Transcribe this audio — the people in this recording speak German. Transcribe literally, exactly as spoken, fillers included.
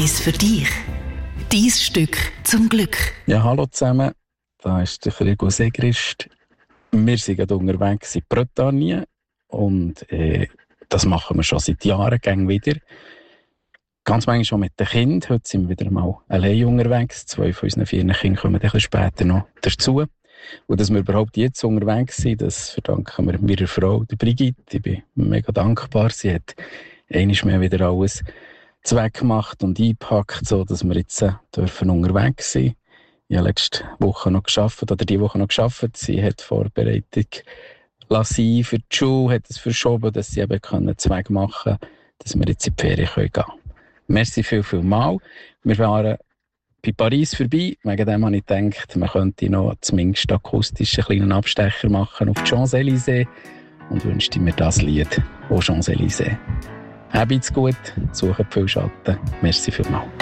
Eins für dich. Dein Stück zum Glück. Ja, hallo zusammen. Da ist der Gregor Segrist. Wir sind gerade unterwegs in Bretagne und äh, das machen wir schon seit Jahren gern wieder. Ganz manchmal schon mit den Kindern. Heute sind wir wieder mal allein unterwegs. Zwei von unseren vier Kindern kommen ein bisschen später noch dazu. Und dass wir überhaupt jetzt unterwegs sind, das verdanken wir meiner Frau, der Brigitte. Ich bin mega dankbar. Sie hat einmal mehr wieder alles zweckgemacht und eingepackt, so dass wir jetzt äh, dürfen unterwegs sein. Ich habe letzte Woche noch gearbeitet, oder die Woche noch gearbeitet. Sie hat Vorbereitung lassen für die Schule, hat es verschoben, dass sie eben können Zweck machen können, dass wir jetzt in die Ferien gehen können. Merci viel, viel mal. Wir waren bei Paris vorbei. Wegen dem habe ich gedacht, man könnte noch zumindest akustisch einen kleinen Abstecher machen auf die Champs-Élysées und wünschte mir das Lied, «Aux Champs-Élysées». Habt's gut, sucht viel Schatten. Merci vielmals.